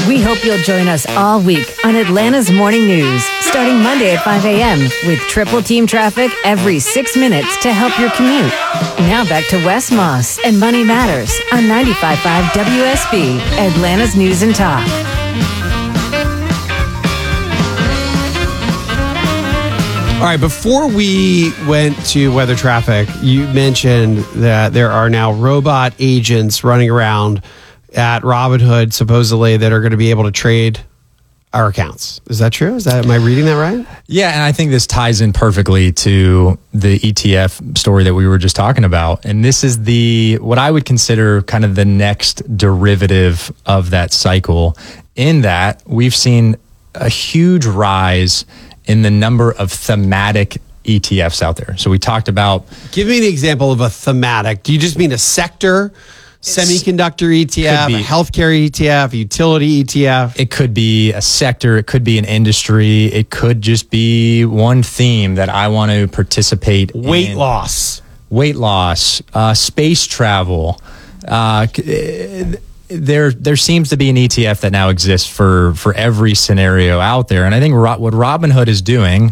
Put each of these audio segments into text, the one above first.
We hope you'll join us all week on Atlanta's Morning News, starting Monday at 5 a.m. with triple team traffic every 6 minutes to help your commute. Now back to Wes Moss and Money Matters on 95.5 WSB, Atlanta's News and Talk. All right, before we went to weather traffic, you mentioned that there are now robot agents running around at Robinhood, supposedly, that are going to be able to trade our accounts. Is that true? Am I reading that right? Yeah, and I think this ties in perfectly to the ETF story that we were just talking about. And this is what I would consider kind of the next derivative of that cycle, in that we've seen a huge rise in the number of thematic ETFs out there. So we talked about... Give me the example of a thematic. Do you just mean a sector? Semiconductor ETF, a healthcare ETF, a utility ETF? It could be a sector. It could be an industry. It could just be one theme that I want to participate in. Weight loss, space travel. There seems to be an ETF that now exists for every scenario out there. And I think what Robinhood is doing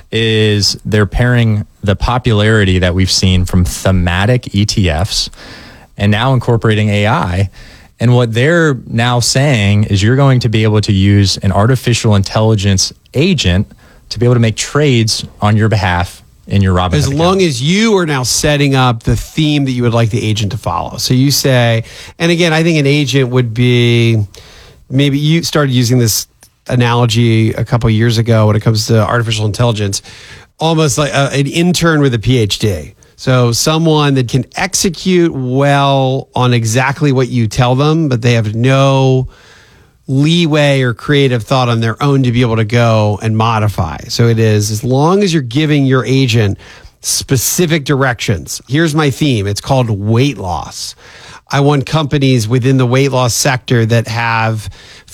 is they're pairing the popularity that we've seen from thematic ETFs and now incorporating AI. And what they're now saying is you're going to be able to use an artificial intelligence agent to be able to make trades on your behalf in your Robinhood account. Long as you are now setting up the theme that you would like the agent to follow. So you say, and again, I think an agent would be, maybe you started using this analogy a couple of years ago when it comes to artificial intelligence, almost like an intern with a PhD. So someone that can execute well on exactly what you tell them, but they have no leeway or creative thought on their own to be able to go and modify. So it is, as long as you're giving your agent specific directions. Here's my theme. It's called weight loss. I want companies within the weight loss sector that have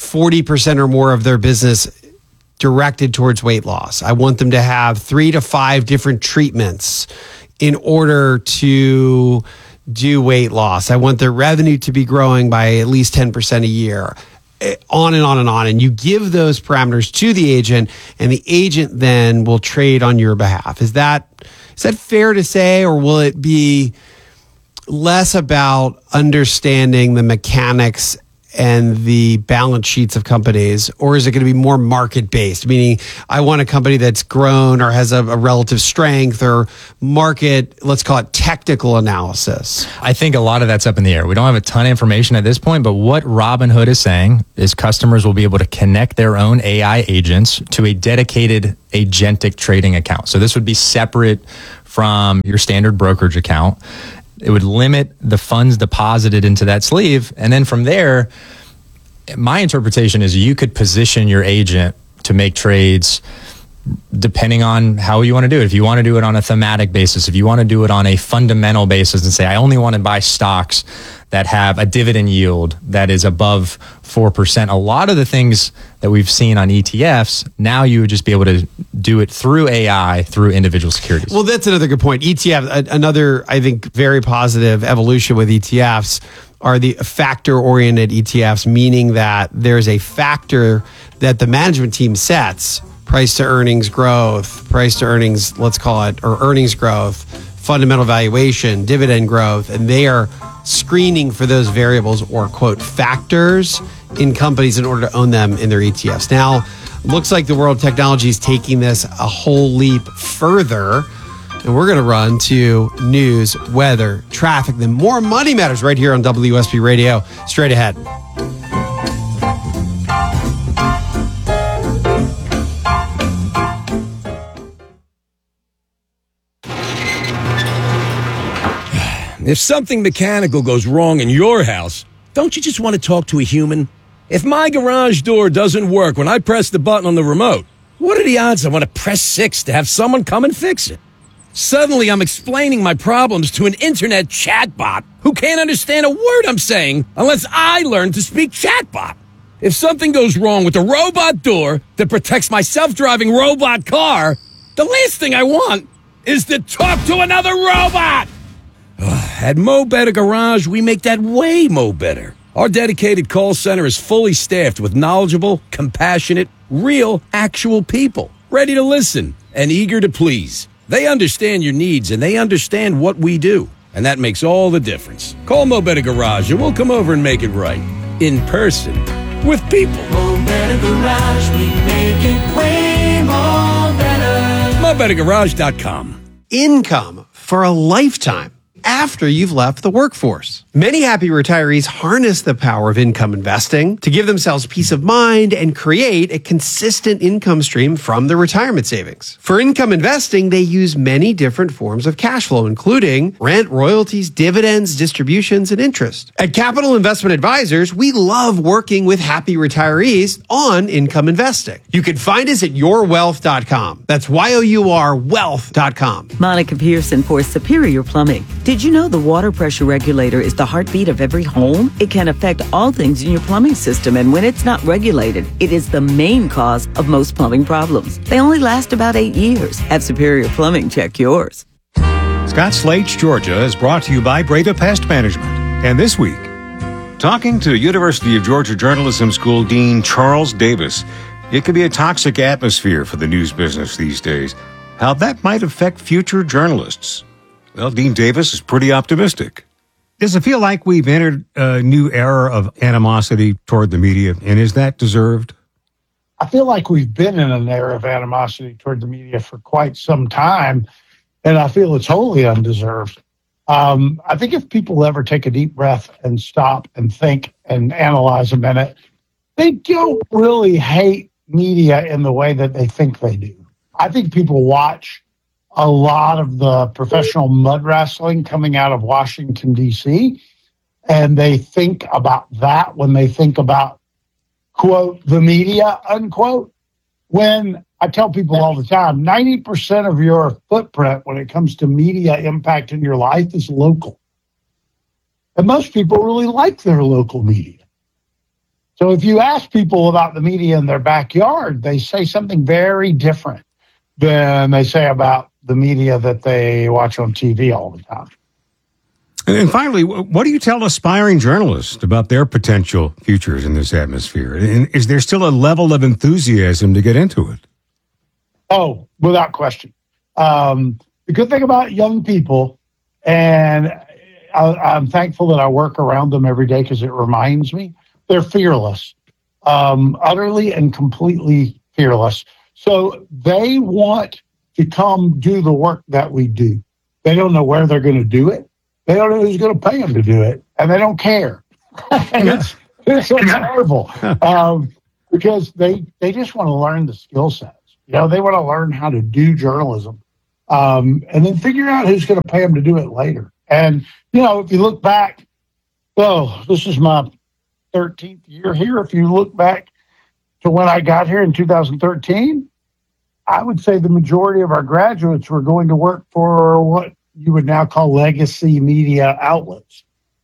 40% or more of their business directed towards weight loss. I want them to have 3 to 5 different treatments in order to do weight loss. I want their revenue to be growing by at least 10% a year. On and on and on. And you give those parameters to the agent, and the agent then will trade on your behalf. Is that fair to say, or will it be less about understanding the mechanics and the balance sheets of companies, or is it going to be more market-based? Meaning, I want a company that's grown or has a relative strength or market, let's call it technical analysis. I think a lot of that's up in the air. We don't have a ton of information at this point, but what Robinhood is saying is customers will be able to connect their own AI agents to a dedicated agentic trading account. So this would be separate from your standard brokerage account. It would limit the funds deposited into that sleeve. And then from there, my interpretation is you could position your agent to make trades depending on how you want to do it. If you want to do it on a thematic basis, if you want to do it on a fundamental basis and say, I only want to buy stocks that have a dividend yield that is above 4%. A lot of the things that we've seen on ETFs, now you would just be able to do it through AI, through individual securities. Well, that's another good point. ETF, another, I think, very positive evolution with ETFs are the factor-oriented ETFs, meaning that there's a factor that the management team sets, price to earnings growth, price to earnings, let's call it, or earnings growth, fundamental valuation, dividend growth, and they are screening for those variables or, quote, factors in companies in order to own them in their ETFs. Now, looks like the world of technology is taking this a whole leap further, and we're going to run to news, weather, traffic, then more Money Matters right here on WSB Radio. Straight ahead. If something mechanical goes wrong in your house, don't you just want to talk to a human? If my garage door doesn't work when I press the button on the remote, what are the odds I want to press 6 to have someone come and fix it? Suddenly, I'm explaining my problems to an internet chatbot who can't understand a word I'm saying unless I learn to speak chatbot. If something goes wrong with the robot door that protects my self-driving robot car, the last thing I want is to talk to another robot. At Mo Better Garage, we make that way mo better. Our dedicated call center is fully staffed with knowledgeable, compassionate, real, actual people, ready to listen and eager to please. They understand your needs and they understand what we do, and that makes all the difference. Call Mo Better Garage and we'll come over and make it right. In person, with people. Mo Better Garage, we make it way more better. MoBetterGarage.com. Income for a lifetime after you've left the workforce. Many happy retirees harness the power of income investing to give themselves peace of mind and create a consistent income stream from their retirement savings. For income investing, they use many different forms of cash flow, including rent, royalties, dividends, distributions, and interest. At Capital Investment Advisors, we love working with happy retirees on income investing. You can find us at yourwealth.com. That's YOUR wealth.com. Monica Pearson for Superior Plumbing. Did you know the water pressure regulator is the heartbeat of every home? It can affect all things in your plumbing system, and when it's not regulated, it is the main cause of most plumbing problems. They only last about 8 years. Have Superior Plumbing check yours. Scott Slate's Georgia is brought to you by Breda Pest Management. And this week, talking to University of Georgia Journalism School Dean Charles Davis, it can be a toxic atmosphere for the news business these days. How that might affect future journalists. Well, Dean Davis is pretty optimistic. Does it feel like we've entered a new era of animosity toward the media, and is that deserved? I feel like we've been in an era of animosity toward the media for quite some time, and I feel it's wholly undeserved. I think if people ever take a deep breath and stop and think and analyze a minute, they don't really hate media in the way that they think they do. I think people watch a lot of the professional mud wrestling coming out of Washington, D.C., and they think about that when they think about, quote, the media, unquote. When I tell people all the time, 90% of your footprint when it comes to media impact in your life is local. And most people really like their local media. So if you ask people about the media in their backyard, they say something very different than they say about the media that they watch on TV all the time. And finally, what do you tell aspiring journalists about their potential futures in this atmosphere? And is there still a level of enthusiasm to get into it? Oh, without question. The good thing about young people, and I'm thankful that I work around them every day because it reminds me, they're fearless, utterly and completely fearless. So they want to come do the work that we do. They don't know where they're going to do it. They don't know who's going to pay them to do it, and they don't care. And it's horrible because they just want to learn the skill sets. You know, they want to learn how to do journalism and then figure out who's going to pay them to do it later. And, you know, if you look back, this is my 13th year here. If you look back to when I got here in 2013, I would say the majority of our graduates were going to work for what you would now call legacy media outlets.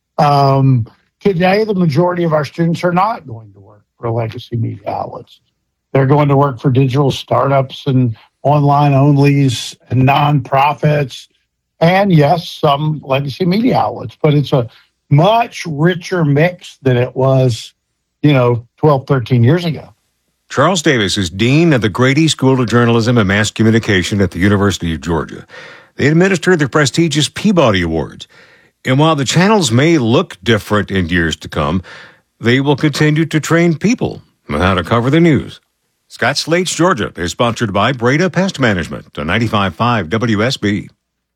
Today, the majority of our students are not going to work for legacy media outlets. They're going to work for digital startups and online onlys and nonprofits, and yes, some legacy media outlets. But it's a much richer mix than it was, 12, 13 years ago. Charles Davis is Dean of the Grady School of Journalism and Mass Communication at the University of Georgia. They administer the prestigious Peabody Awards. And while the channels may look different in years to come, they will continue to train people on how to cover the news. Scott Slate's Georgia is sponsored by Breda Pest Management on 95.5 WSB.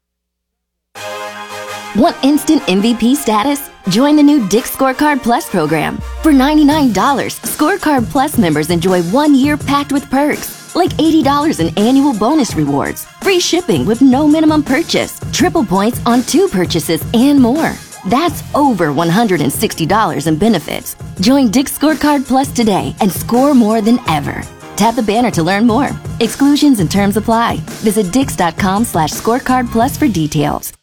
Want instant MVP status? Join the new Dick's Scorecard Plus program. For $99, Scorecard Plus members enjoy 1 year packed with perks, like $80 in annual bonus rewards, free shipping with no minimum purchase, triple points on 2 purchases, and more. That's over $160 in benefits. Join Dick's Scorecard Plus today and score more than ever. Tap the banner to learn more. Exclusions and terms apply. Visit Dix.com/scorecard plus for details.